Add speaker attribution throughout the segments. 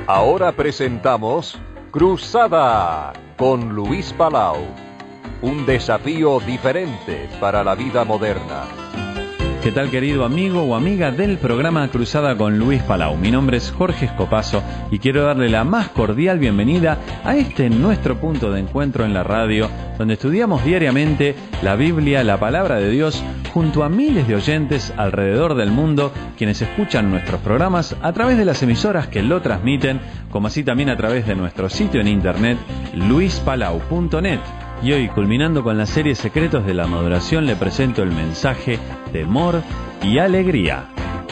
Speaker 1: Ahora presentamos Cruzada con Luis Palau. Un desafío diferente para la vida moderna.
Speaker 2: ¿Qué tal, querido amigo o amiga del programa Cruzada con Luis Palau? Mi nombre es Jorge Escopazo y quiero darle la más cordial bienvenida a nuestro punto de encuentro en la radio, donde estudiamos diariamente la Biblia, la Palabra de Dios, junto a miles de oyentes alrededor del mundo, quienes escuchan nuestros programas a través de las emisoras que lo transmiten, como así también a través de nuestro sitio en internet, luispalau.net. Y hoy, culminando con la serie Secretos de la Maduración, le presento el mensaje Temor y Alegría.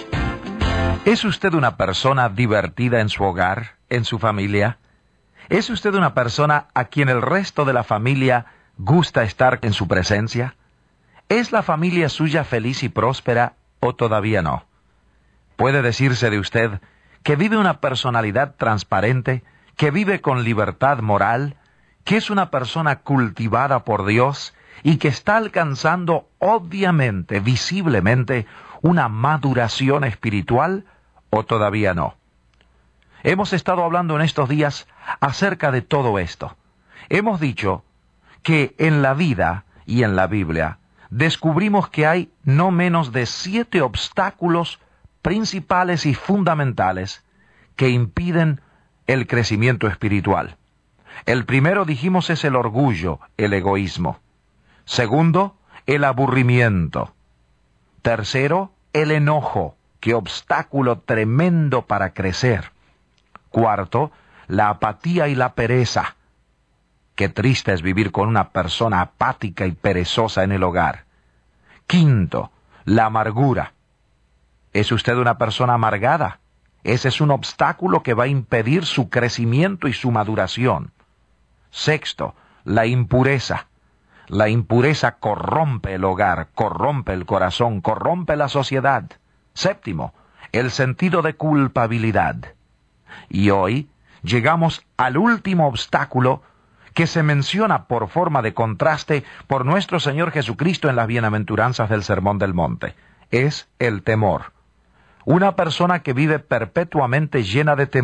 Speaker 3: ¿Es usted una persona divertida en su hogar, en su familia? ¿Es usted una persona a quien el resto de la familia gusta estar en su presencia? ¿Es la familia suya feliz y próspera o todavía no? ¿Puede decirse de usted que vive una personalidad transparente, que vive con libertad moral, que es una persona cultivada por Dios y que está alcanzando obviamente, visiblemente, una maduración espiritual o todavía no? Hemos estado hablando en estos días acerca de todo esto. Hemos dicho que en la vida y en la Biblia descubrimos que hay no menos de 7 obstáculos principales y fundamentales que impiden el crecimiento espiritual. El primero, dijimos, es el orgullo, el egoísmo. Segundo, el aburrimiento. Tercero, el enojo. ¡Qué obstáculo tremendo para crecer! Cuarto, la apatía y la pereza. Qué triste es vivir con una persona apática y perezosa en el hogar. Quinto, la amargura. ¿Es usted una persona amargada? Ese es un obstáculo que va a impedir su crecimiento y su maduración. Sexto, la impureza. La impureza corrompe el hogar, corrompe el corazón, corrompe la sociedad. Séptimo, el sentido de culpabilidad. Y hoy llegamos al último obstáculo que se menciona por forma de contraste por nuestro Señor Jesucristo en las bienaventuranzas del Sermón del Monte. Es el temor. Una persona que vive perpetuamente llena de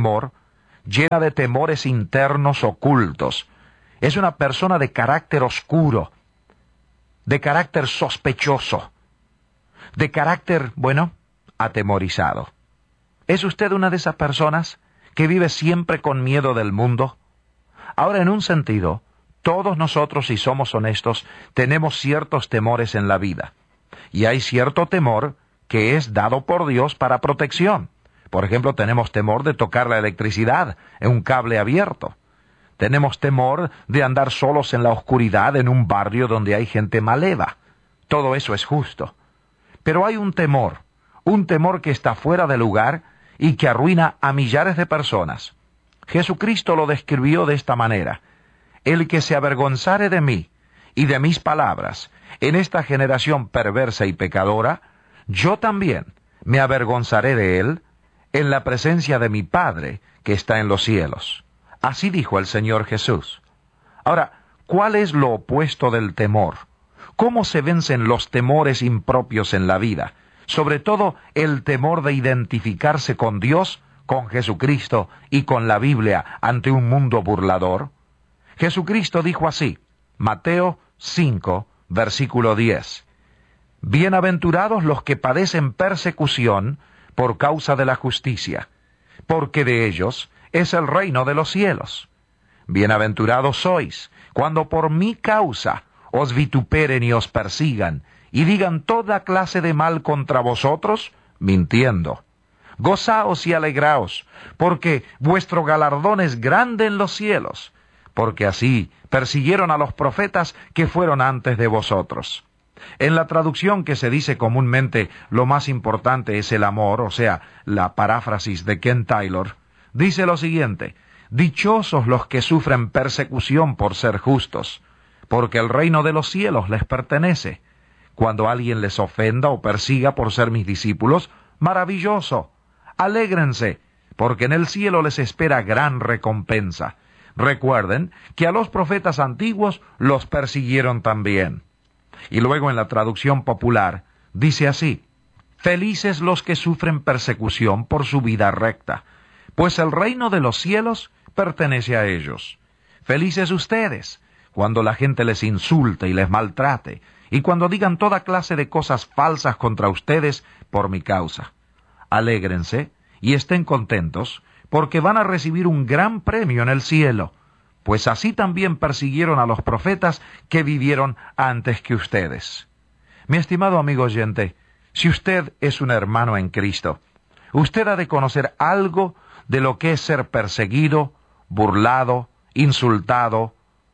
Speaker 3: temores internos ocultos. Es una persona de carácter oscuro, de carácter sospechoso, de carácter, atemorizado. ¿Es usted una de esas personas que vive siempre con miedo del mundo? Ahora, en un sentido, todos nosotros, si somos honestos, tenemos ciertos temores en la vida. Y hay cierto temor que es dado por Dios para protección. Por ejemplo, tenemos temor de tocar la electricidad en un cable abierto. Tenemos temor de andar solos en la oscuridad en un barrio donde hay gente maleva. Todo eso es justo. Pero hay un temor que está fuera de lugar y que arruina a millares de personas. Jesucristo lo describió de esta manera: el que se avergonzare de mí y de mis palabras en esta generación perversa y pecadora, yo también me avergonzaré de él en la presencia de mi Padre que está en los cielos. Así dijo el Señor Jesús. Ahora, ¿cuál es lo opuesto del temor? ¿Cómo se vencen los temores impropios en la vida? Sobre todo el temor de identificarse con Dios, con Jesucristo y con la Biblia ante un mundo burlador. Jesucristo dijo así, Mateo 5, versículo 10. Bienaventurados los que padecen persecución por causa de la justicia, porque de ellos es el reino de los cielos. Bienaventurados sois cuando por mi causa os vituperen y os persigan, y digan toda clase de mal contra vosotros, mintiendo. Gozaos y alegraos, porque vuestro galardón es grande en los cielos, porque así persiguieron a los profetas que fueron antes de vosotros. En la traducción que se dice comúnmente lo más importante es el amor, o sea, la paráfrasis de Ken Taylor, dice lo siguiente: dichosos los que sufren persecución por ser justos, porque el reino de los cielos les pertenece. Cuando alguien les ofenda o persiga por ser mis discípulos, maravilloso. Alégrense, porque en el cielo les espera gran recompensa. Recuerden que a los profetas antiguos los persiguieron también. Y luego en la traducción popular dice así: felices los que sufren persecución por su vida recta, pues el reino de los cielos pertenece a ellos. Felices ustedes cuando la gente les insulte y les maltrate, y cuando digan toda clase de cosas falsas contra ustedes por mi causa. Alégrense y estén contentos, porque van a recibir un gran premio en el cielo, pues así también persiguieron a los profetas que vivieron antes que ustedes. Mi estimado amigo oyente, si usted es un hermano en Cristo, usted ha de conocer algo de lo que es ser perseguido, burlado, insultado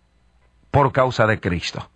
Speaker 3: por causa de Cristo.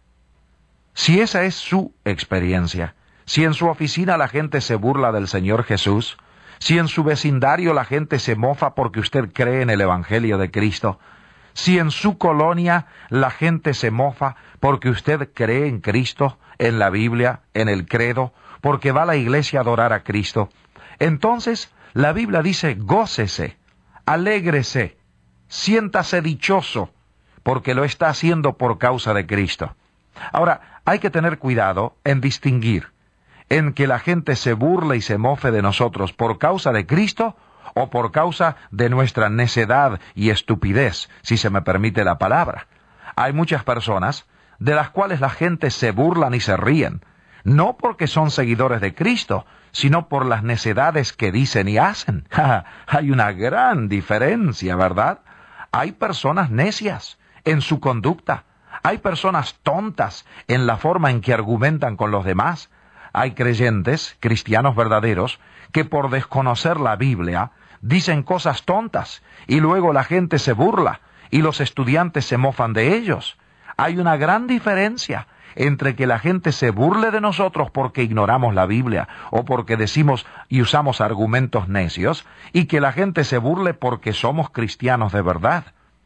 Speaker 3: Si esa es su experiencia, si en su oficina la gente se burla del Señor Jesús, si en su vecindario la gente se mofa porque usted cree en el Evangelio de Cristo, si en su colonia la gente se mofa porque usted cree en Cristo, en la Biblia, en el credo, porque va a la iglesia a adorar a Cristo, entonces la Biblia dice: gócese, alégrese, siéntase dichoso, porque lo está haciendo por causa de Cristo. Ahora, hay que tener cuidado en distinguir en que la gente se burle y se mofe de nosotros por causa de Cristo o por causa de nuestra necedad y estupidez, si se me permite la palabra. Hay muchas personas de las cuales la gente se burlan y se ríen, no porque son seguidores de Cristo, sino por las necedades que dicen y hacen. Hay una gran diferencia, ¿verdad? Hay personas necias en su conducta. Hay personas tontas en la forma en que argumentan con los demás. Hay creyentes, cristianos verdaderos, que por desconocer la Biblia dicen cosas tontas y luego la gente se burla y los estudiantes se mofan de ellos. Hay una gran diferencia entre que la gente se burle de nosotros porque ignoramos la Biblia o porque decimos y usamos argumentos necios, y que la gente se burle porque somos cristianos de verdad.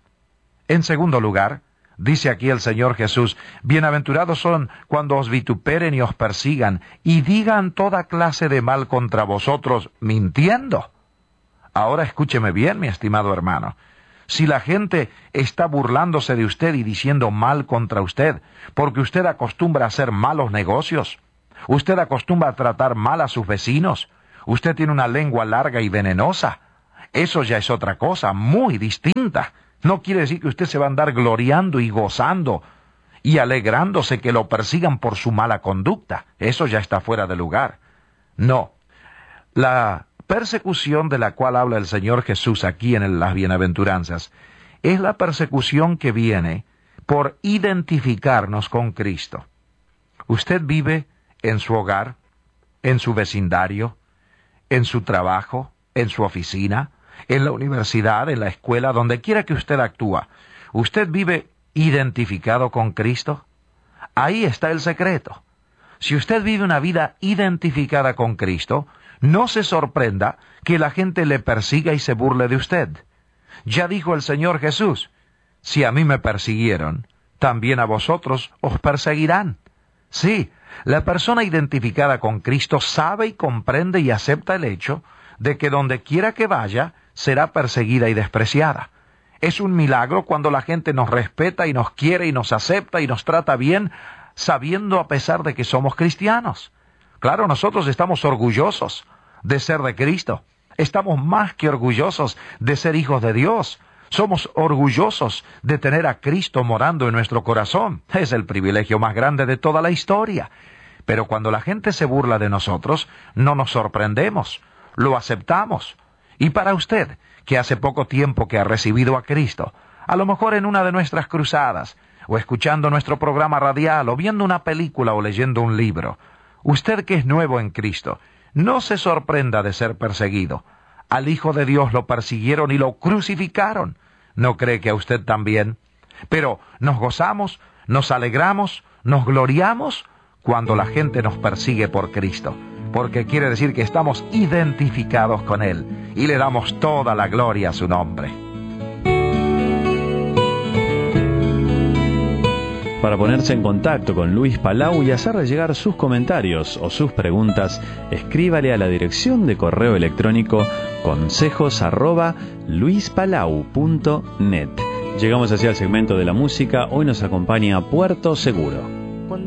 Speaker 3: En segundo lugar, dice aquí el Señor Jesús: bienaventurados son cuando os vituperen y os persigan y digan toda clase de mal contra vosotros, mintiendo. Ahora escúcheme bien, mi estimado hermano. Si la gente está burlándose de usted y diciendo mal contra usted, porque usted acostumbra a hacer malos negocios, usted acostumbra a tratar mal a sus vecinos, usted tiene una lengua larga y venenosa, eso ya es otra cosa, muy distinta. No quiere decir que usted se va a andar gloriando y gozando y alegrándose que lo persigan por su mala conducta. Eso ya está fuera de lugar. No. La persecución de la cual habla el Señor Jesús aquí en las bienaventuranzas es la persecución que viene por identificarnos con Cristo. Usted vive en su hogar, en su vecindario, en su trabajo, en su oficina, en la universidad, en la escuela, donde quiera que usted actúa. ¿Usted vive identificado con Cristo? Ahí está el secreto. Si usted vive una vida identificada con Cristo, no se sorprenda que la gente le persiga y se burle de usted. Ya dijo el Señor Jesús: si a mí me persiguieron, también a vosotros os perseguirán. Sí, la persona identificada con Cristo sabe y comprende y acepta el hecho de que donde quiera que vaya, será perseguida y despreciada. Es un milagro cuando la gente nos respeta y nos quiere y nos acepta y nos trata bien, sabiendo a pesar de que somos cristianos. Claro, nosotros estamos orgullosos de ser de Cristo. Estamos más que orgullosos de ser hijos de Dios. Somos orgullosos de tener a Cristo morando en nuestro corazón. Es el privilegio más grande de toda la historia. Pero cuando la gente se burla de nosotros, no nos sorprendemos, lo aceptamos. Y para usted, que hace poco tiempo que ha recibido a Cristo, a lo mejor en una de nuestras cruzadas, o escuchando nuestro programa radial, o viendo una película o leyendo un libro, usted que es nuevo en Cristo, no se sorprenda de ser perseguido. Al Hijo de Dios lo persiguieron y lo crucificaron. ¿No cree que a usted también? Pero nos gozamos, nos alegramos, nos gloriamos cuando la gente nos persigue por Cristo, porque quiere decir que estamos identificados con Él y le damos toda la gloria a su nombre.
Speaker 2: Para ponerse en contacto con Luis Palau y hacerle llegar sus comentarios o sus preguntas, escríbale a la dirección de correo electrónico consejos@luispalau.net. Llegamos hacia el segmento de la música. Hoy nos acompaña Puerto Seguro.